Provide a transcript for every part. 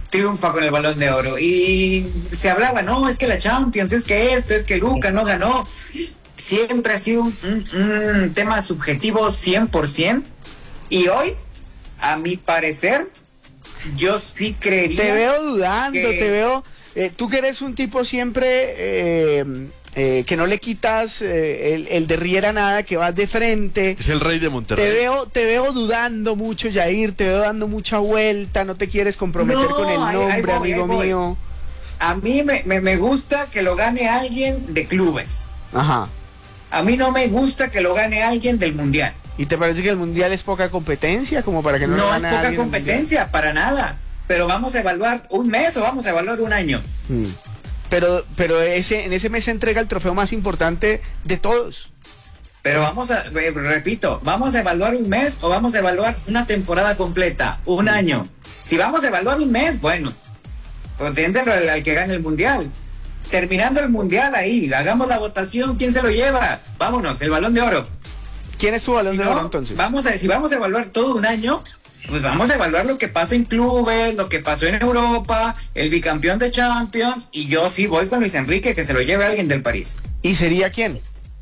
triunfa con el Balón de Oro. Y se hablaba, no, es que la Champions, es que esto, es que Luka no ganó. Siempre ha sido un tema subjetivo 100%. Y hoy, a mi parecer, yo sí creería... Te veo dudando, te veo... tú que eres un tipo siempre... que no le quitas el de riera nada, que vas de frente. Es el rey de Monterrey. Te veo dudando mucho, Jair, te veo dando mucha vuelta, no te quieres comprometer con el nombre, amigo mío. A mí me gusta que lo gane alguien de clubes. Ajá. A mí no me gusta que lo gane alguien del Mundial. ¿Y te parece que el Mundial es poca competencia? Como para que no lo gane es poca alguien competencia, para nada. Pero vamos a evaluar un mes o vamos a evaluar un año. Pero en ese mes se entrega el trofeo más importante de todos. Pero repito, ¿vamos a evaluar un mes o vamos a evaluar una temporada completa? Un año. Si vamos a evaluar un mes, bueno, pues dénselo al que gane el Mundial. Terminando el Mundial ahí, hagamos la votación, ¿quién se lo lleva? Vámonos, el Balón de Oro. ¿Quién es tu Balón de Oro entonces? Si vamos a evaluar todo un año, pues vamos a evaluar lo que pasa en clubes, lo que pasó en Europa, el bicampeón de Champions, y yo sí voy con Luis Enrique, que se lo lleve alguien del París. ¿Y sería quién?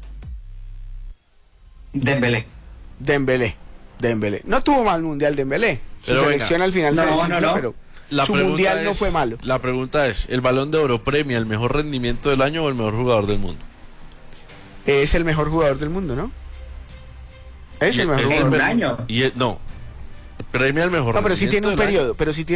Dembélé. Dembélé. No tuvo mal Mundial Dembélé. Su selección al final se desinfló, pero su Mundial no fue malo. La pregunta es, ¿el Balón de Oro premia el mejor rendimiento del año o el mejor jugador del mundo? Es el mejor jugador del mundo, ¿no? Es el mejor jugador del año. No. Premia el mejor. No, pero sí tiene un periodo,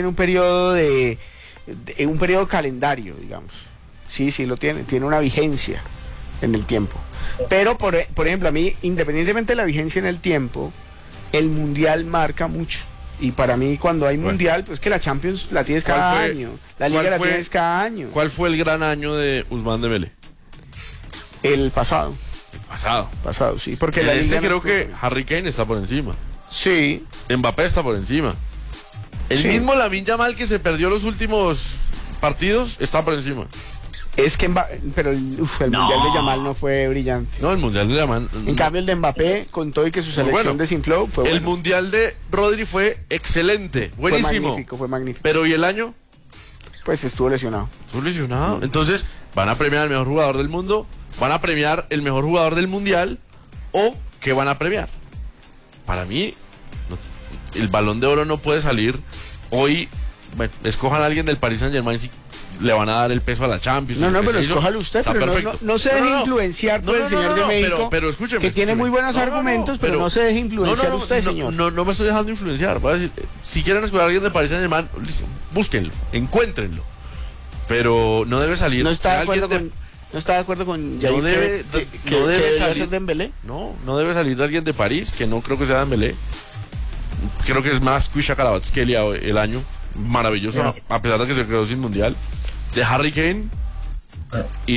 de un periodo calendario, digamos. Sí, lo tiene una vigencia en el tiempo. Pero por ejemplo, a mí, independientemente de la vigencia en el tiempo, el Mundial marca mucho. Y para mí, cuando hay Mundial, pues que la Champions la tienes cada año, la Liga la tienes cada año. ¿Cuál fue el gran año de Ousmane Dembélé? El pasado. Pasado, sí, porque la Liga creo que Harry Kane está por encima. Sí. Mbappé está por encima. El mismo Lamine Yamal, que se perdió los últimos partidos, está por encima. Es que pero el Mundial de Yamal no fue brillante. No, el Mundial de Yamal. En cambio el de Mbappé, con todo y que su selección desinfló, fue bueno. El Mundial de Rodri fue excelente, buenísimo. Fue magnífico. Pero ¿y el año? Pues estuvo lesionado. Entonces, ¿van a premiar al mejor jugador del mundo? ¿Van a premiar el mejor jugador del Mundial? ¿O qué van a premiar? Para mí, el Balón de Oro no puede salir hoy. Bueno, escojan a alguien del Paris Saint-Germain si le van a dar el peso a la Champions. No, pero escójalo usted, pero no se deje influenciar por el señor de México, pero escúcheme, que tiene muy buenos argumentos, pero no se deje influenciar usted, señor. No me estoy dejando influenciar. Voy a decir, si quieren escoger a alguien del Paris Saint-Germain, listo, búsquenlo, encuéntrenlo. Pero no debe salir. ¿No está de acuerdo con Jair no debe salir Dembélé? No debe salir de alguien de París, que no creo que sea Dembélé. Creo que es más Kwisha Karabatskelia el año. Maravilloso, a pesar de que se quedó sin Mundial. De Harry Kane y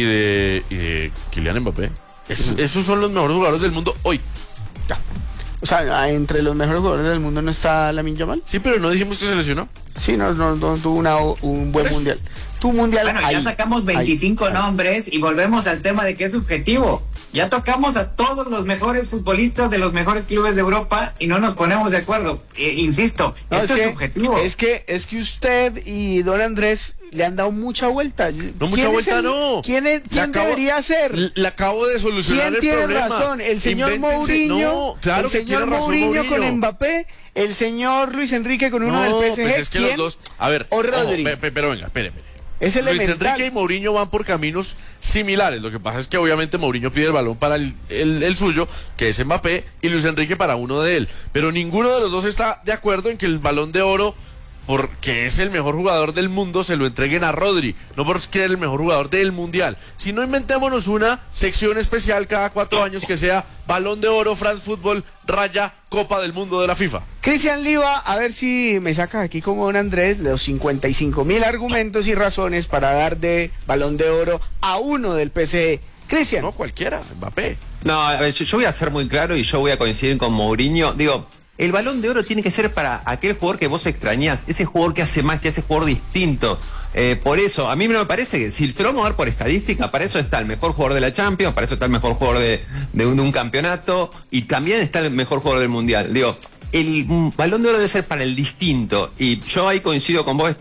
de Kylian Mbappé. Esos son los mejores jugadores del mundo hoy. Ya. O sea, entre los mejores jugadores del mundo no está Lamine Yamal. Sí, pero no dijimos que se lesionó. Sí, no tuvo un buen Mundial. Tu Mundial. Bueno, ya sacamos 25 nombres y volvemos al tema de que es subjetivo. Ya tocamos a todos los mejores futbolistas de los mejores clubes de Europa y no nos ponemos de acuerdo. Insisto, esto es subjetivo. Es que usted y don Andrés le han dado mucha vuelta. No, mucha vuelta no. ¿Quién debería ser? Le acabo de solucionar el problema. ¿Quién tiene razón? ¿El señor Mourinho? No, claro, ¿el señor Mourinho con Mbappé? ¿El señor Luis Enrique con uno del PSG? Pues es que los dos... A ver, ¿o Rodri? Pero venga, espere. Es Luis Enrique y Mourinho van por caminos similares. Lo que pasa es que obviamente Mourinho pide el balón para el suyo, que es Mbappé, y Luis Enrique para uno de él. Pero ninguno de los dos está de acuerdo en que el Balón de Oro, porque es el mejor jugador del mundo, se lo entreguen a Rodri, no porque es el mejor jugador del Mundial. Si no, inventémonos una sección especial cada 4 años que sea Balón de Oro, France Football, raya, Copa del Mundo de la FIFA. Cristian Liva, a ver si me sacas aquí como don Andrés los 55.000 argumentos y razones para dar de Balón de Oro a uno del PSG. Cristian. No, cualquiera, Mbappé. No, a ver, yo voy a ser muy claro y yo voy a coincidir con Mourinho. Digo, el Balón de Oro tiene que ser para aquel jugador que vos extrañás, ese jugador que hace magia, ese jugador distinto. Por eso, a mí me parece que si se lo vamos a dar por estadística, para eso está el mejor jugador de la Champions, para eso está el mejor jugador de un campeonato y también está el mejor jugador del Mundial. Digo, el Balón de Oro debe ser para el distinto y yo ahí coincido con vos,